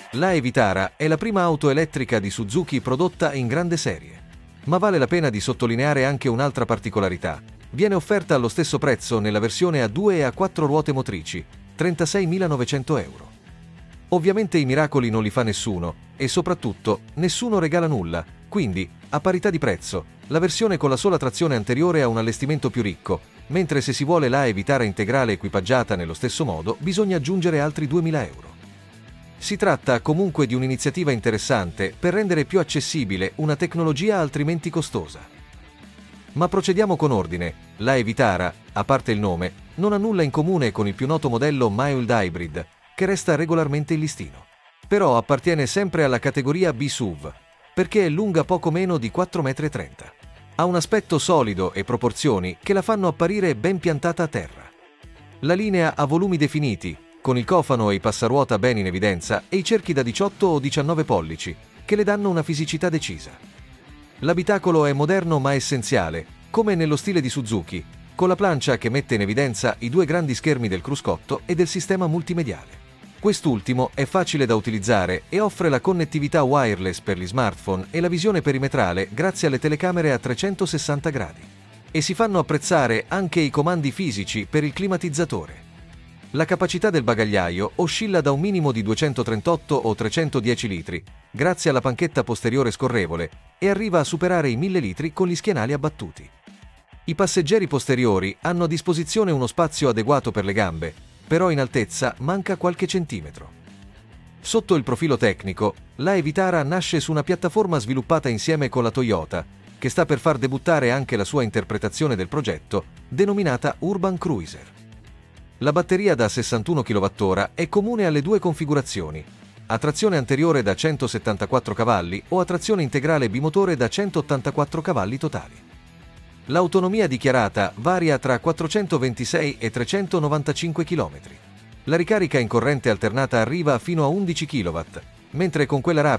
La Vitara è la prima auto elettrica di Suzuki prodotta in grande serie. Ma vale la pena di sottolineare anche un'altra particolarità. Viene offerta allo stesso prezzo nella versione a 2 e a 4 ruote motrici, 36.900 euro. Ovviamente i miracoli non li fa nessuno, e soprattutto, nessuno regala nulla, quindi, a parità di prezzo, la versione con la sola trazione anteriore ha un allestimento più ricco, mentre se si vuole la Vitara integrale equipaggiata nello stesso modo, bisogna aggiungere altri 2.000 euro. Si tratta comunque di un'iniziativa interessante per rendere più accessibile una tecnologia altrimenti costosa. Ma procediamo con ordine. La Vitara, a parte il nome, non ha nulla in comune con il più noto modello Mild Hybrid, che resta regolarmente in listino. Però appartiene sempre alla categoria B-SUV, perché è lunga poco meno di 4,30 m. Ha un aspetto solido e proporzioni che la fanno apparire ben piantata a terra. La linea ha volumi definiti, con il cofano e i passaruota ben in evidenza e i cerchi da 18 o 19 pollici, che le danno una fisicità decisa. L'abitacolo è moderno ma essenziale, come nello stile di Suzuki, con la plancia che mette in evidenza i due grandi schermi del cruscotto e del sistema multimediale. Quest'ultimo è facile da utilizzare e offre la connettività wireless per gli smartphone e la visione perimetrale grazie alle telecamere a 360 gradi. E si fanno apprezzare anche i comandi fisici per il climatizzatore. La capacità del bagagliaio oscilla da un minimo di 238 o 310 litri, grazie alla panchetta posteriore scorrevole, e arriva a superare i 1000 litri con gli schienali abbattuti. I passeggeri posteriori hanno a disposizione uno spazio adeguato per le gambe, però in altezza manca qualche centimetro. Sotto il profilo tecnico, la Vitara nasce su una piattaforma sviluppata insieme con la Toyota, che sta per far debuttare anche la sua interpretazione del progetto, denominata Urban Cruiser. La batteria da 61 kWh è comune alle due configurazioni, a trazione anteriore da 174 cavalli o a trazione integrale bimotore da 184 cavalli totali. L'autonomia dichiarata varia tra 426 e 395 km. La ricarica in corrente alternata arriva fino a 11 kW, mentre con quella